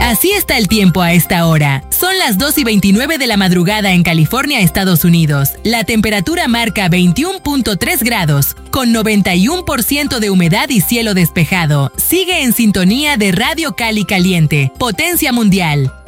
Así está el tiempo a esta hora. Son las 2:29 de la madrugada en California, Estados Unidos. La temperatura marca 21.3 grados, con 91% de humedad y cielo despejado. Sigue en sintonía de Radio Cali Caliente, potencia mundial.